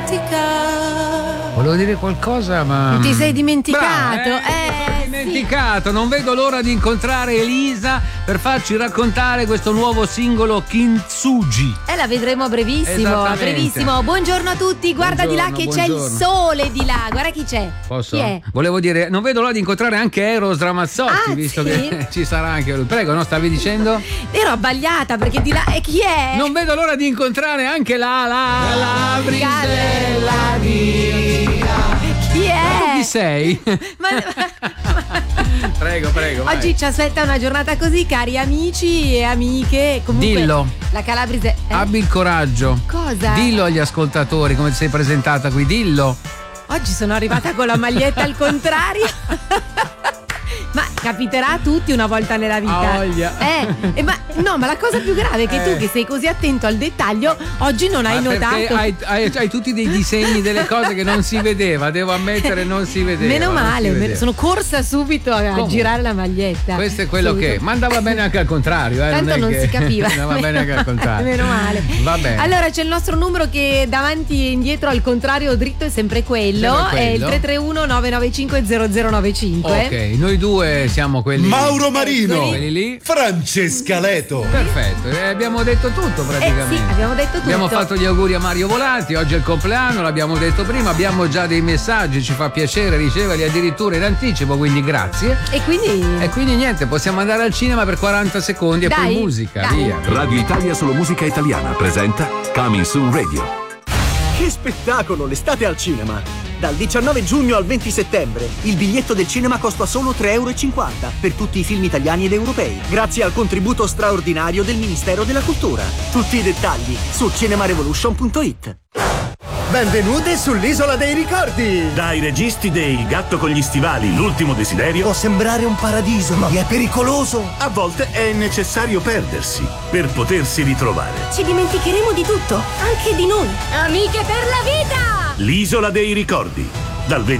Volevo dire qualcosa, ma ti sei dimenticato. Dimenticato. Non vedo l'ora di incontrare Elisa per farci raccontare questo nuovo singolo Kintsugi. La vedremo a brevissimo. Buongiorno a tutti, guarda di là che c'è il sole di là. Guarda chi c'è. Posso? Chi è? Volevo dire, non vedo l'ora di incontrare anche Eros Ramazzotti, visto che ci sarà anche lui. Prego, no? Stavi dicendo? Ero abbagliata perché di là. E chi è? Non vedo l'ora di incontrare anche la Brisella mia. Chi è? Ma tu chi sei? Prego. Oggi ci aspetta una giornata così, cari amici e amiche. Comunque, dillo. La Calabrese. Abbi il coraggio. Cosa? Dillo agli ascoltatori come ti sei presentata qui, dillo. Oggi sono arrivata con la maglietta al contrario. Ma capiterà a tutti una volta nella vita. Ma la cosa più grave è che tu, che sei così attento al dettaglio, oggi non hai notato. Hai tutti dei disegni delle cose che non si vedeva, devo ammettere, non si vedeva. Meno male, sono corsa subito a girare la maglietta. Questo è quello che. Ma andava bene anche al contrario, Tanto non si capiva. Andava bene anche al contrario. Meno male. Va bene. Allora c'è il nostro numero che davanti e indietro, al contrario, dritto è sempre quello. È il 331 995 0095. Ok, noi due siamo quelli. Mauro Marino, quelli lì. Francesca Leto. Perfetto, abbiamo detto tutto praticamente. Sì, abbiamo detto tutto. Abbiamo fatto gli auguri a Mario Volati, oggi è il compleanno, l'abbiamo detto prima, abbiamo già dei messaggi, ci fa piacere riceverli addirittura in anticipo, quindi grazie. E quindi niente, possiamo andare al cinema per 40 secondi e poi musica, via. Radio Italia Solo Musica Italiana presenta Coming Soon Radio. Che spettacolo, l'estate al cinema! Dal 19 giugno al 20 settembre il biglietto del cinema costa solo €3,50 per tutti i film italiani ed europei, grazie al contributo straordinario del Ministero della Cultura. Tutti i dettagli su cinemarevolution.it. Benvenute sull'Isola dei Ricordi! Dai registi dei Il gatto con gli stivali, l'ultimo desiderio. Può sembrare un paradiso, ma è pericoloso. A volte è necessario perdersi per potersi ritrovare. Ci dimenticheremo di tutto, anche di noi. Amiche per la vita! L'Isola dei Ricordi, dal 20